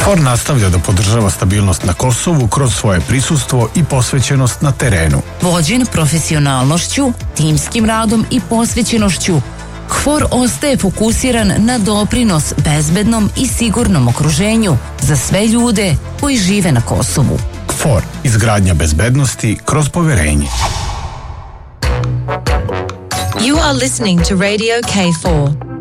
KFOR nastavlja da podržava stabilnost na Kosovu kroz svoje prisustvo i posvećenost na terenu. Vođen profesionalnošću, timskim radom i posvećenošću, KFOR ostaje fokusiran na doprinos bezbednom i sigurnom okruženju za sve ljude koji žive na Kosovu. KFOR, izgradnja bezbednosti kroz poverenje. You are listening to Radio K4.